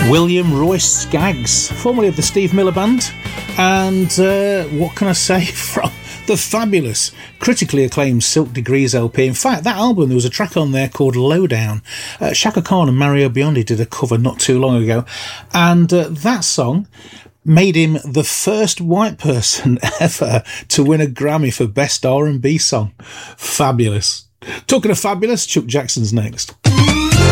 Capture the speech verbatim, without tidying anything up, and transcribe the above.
William Royce Skaggs, formerly of the Steve Miller Band, and uh, what can I say, from the fabulous, critically acclaimed Silk Degrees L P. In fact, that album, there was a track on there called Lowdown. Uh, Shaka Khan and Mario Biondi did a cover not too long ago, and uh, that song made him the first white person ever to win a Grammy for Best R and B Song. Fabulous. Talking of fabulous, Chuck Jackson's next.